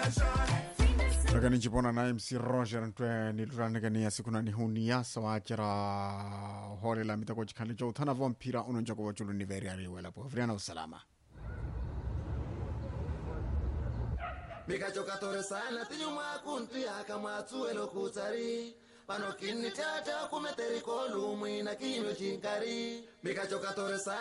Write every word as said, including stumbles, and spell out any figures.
Daga ninjipona na M C Roger ntwe nilurane ni ya siku na nihuni ya sawa jira hole la mitako chikali jo utana vampira unonjako wachulu ni veri ariwela po vriana usalama Mika chokatore sana tinyuma kunti haka matsuelo kutari Pano kini tata kumeteri kolu mwina kinyo chinkari Mika chokatore sana